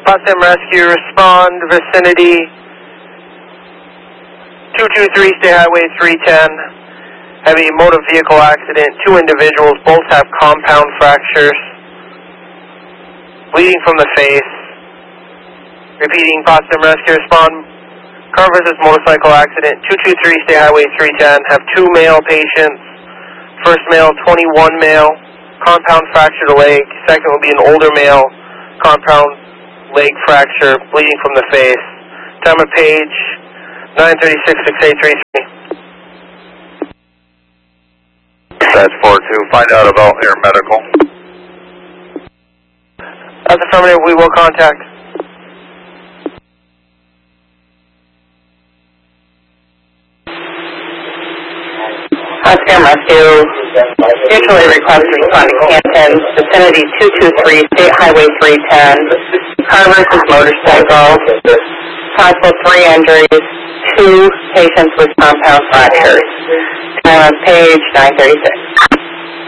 Potsdam Rescue, respond, vicinity 223 State Highway 310. Heavy motor vehicle accident, 2 individuals, both have compound fractures. Bleeding from the face. Repeating, Potsdam Rescue, respond. Car versus motorcycle accident, 223 State Highway 310. Have 2 male patients. First male, 21 male, compound fractured leg. Second will be an older male, compound leg fracture, bleeding from the face. Time of page 936-6833. That's 4-2. Find out about air medical. That's affirmative. We will contact. Potsdam Rescue, mutually request to respond to Canton, vicinity 223, State Highway 310, car versus motorcycle, possible 3 injuries, 2 patients with compound fractures. Page 936.